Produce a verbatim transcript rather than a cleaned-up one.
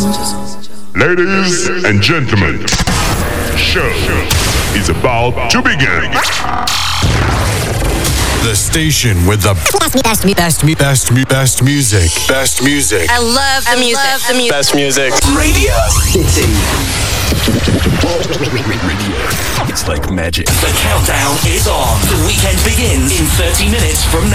Ladies and gentlemen, the show is about to begin. The station with the best, best, best, best, best music. Best music. I love the I music. Love the music. Best music. Radio City. It's like magic. The countdown is on. The weekend begins in thirty minutes from now.